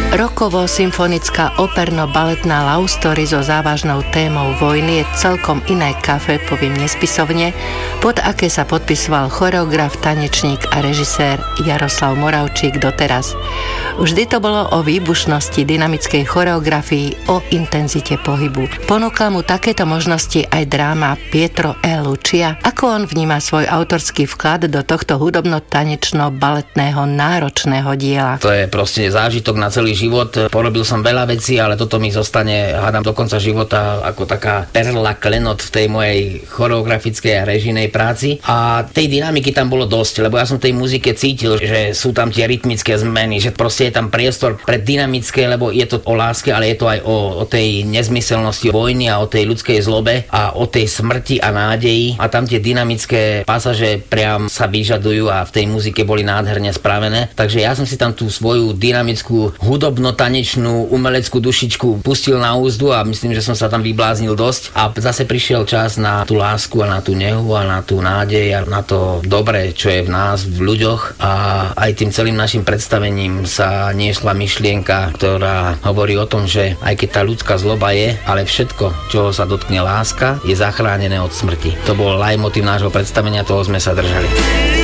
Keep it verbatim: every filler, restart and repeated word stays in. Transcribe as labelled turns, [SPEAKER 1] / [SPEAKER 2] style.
[SPEAKER 1] Rokovo-symfonická operno-baletná love story so závažnou témou vojny je celkom iné kafe, poviem nespisovne, pod aké sa podpisoval choreograf, tanečník a režisér Jaroslav Moravčík doteraz. Vždy to bolo o výbušnosti, dynamickej choreografii, o intenzite pohybu. Ponúkla mu takéto možnosti aj dráma Pietro e Lucia. Ako on vníma svoj autorský vklad do tohto hudobno-tanečno-baletného náročného diela?
[SPEAKER 2] To je proste zážitok na celý život. Porobil som veľa vecí, ale toto mi zostane, hádam, do konca života ako taká perla, klenot v tej mojej choreografickej a režijnej práci. A tej dynamiky tam bolo dosť, lebo ja som v tej muzike cítil, že sú tam tie rytmické zmeny, že proste je tam priestor pre dynamické, lebo je to o láske, ale je to aj o, o tej nezmyselnosti vojny a o tej ľudskej zlobe a o tej smrti a nádeji. A tam tie dynamické pasaže priam sa vyžadujú a v tej muzike boli nádherne spravené. Takže ja som si tam tú svoju dynamickú hudobno-tanečnú umeleckú dušičku pustil na úzdu a myslím, že som sa tam vybláznil dosť. A zase prišiel čas na tú lásku a na tú nehu a na tú nádej a na to dobré, čo je v nás, v ľuďoch. A aj tým celým našim predstavením sa niesla myšlienka, ktorá hovorí o tom, že aj keď tá ľudská zloba je, ale všetko, čoho sa dotkne láska, je zachránené od smrti. To bol leitmotív nášho predstavenia, toho sme sa držali.